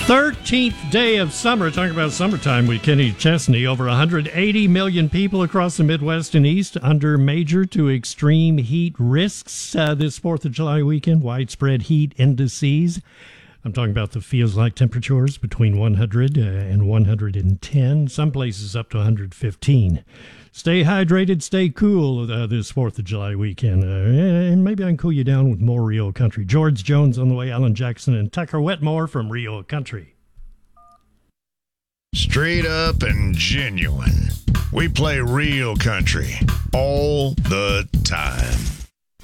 13th day of summer. Talking about summertime with Kenny Chesney. Over 180 million people across the Midwest and East under major to extreme heat risks this 4th of July weekend. Widespread heat indices. I'm talking about the feels like temperatures between 100 and 110. Some places up to 115. Stay hydrated, stay cool this 4th of July weekend. And maybe I can cool you down with more Rio Country. George Jones on the way, Alan Jackson and Tucker Wetmore from Rio Country. Straight up and genuine. We play Rio Country all the time.